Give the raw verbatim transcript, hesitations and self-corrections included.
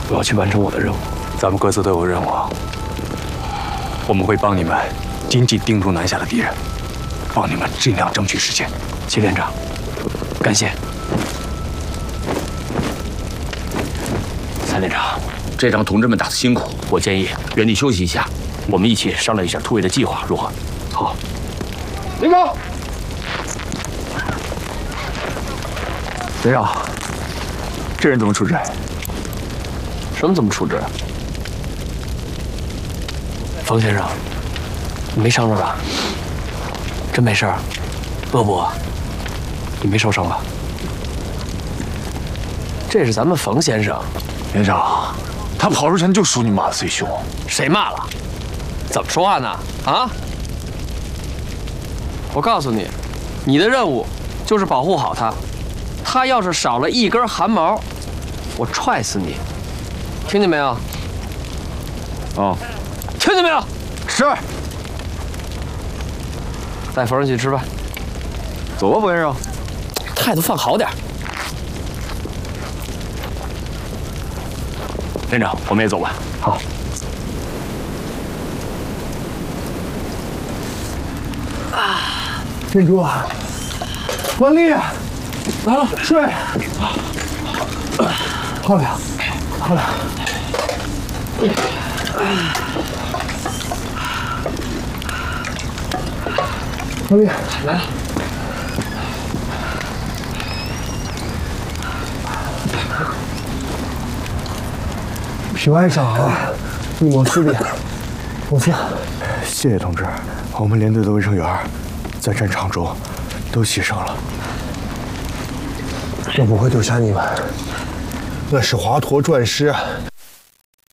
我要去完成我的任务。咱们各自都有任务，我们会帮你们紧紧盯住南下的敌人，帮你们尽量争取时间。祁连长，感谢。蔡连长，这仗同志们打得辛苦，我建议原地休息一下，我们一起商量一下突围的计划，如何？好。领导。连长，这人怎么处置？什么怎么处置？冯先生，你没伤着吧？真没事儿？恶不？你没受伤吧？这是咱们冯先生。 连长，他跑之前就说你骂得最凶。 谁骂了？怎么说话呢？啊！我告诉你，你的任务就是保护好他。他要是少了一根汗毛，我踹死你！听见没有？ 哦， 听见没有？ 是。 带冯上去吃饭。 走吧，冯先生。 态度放好点。连长，我们也走吧。好。 啊，珍珠，万丽，来了，睡。好了，好了。万丽，来了。平安上啊，一抹四点，我先。 谢谢同志，我们连队的卫生员在战场中都牺牲了。 我不会丢下你们，那是华佗传诗，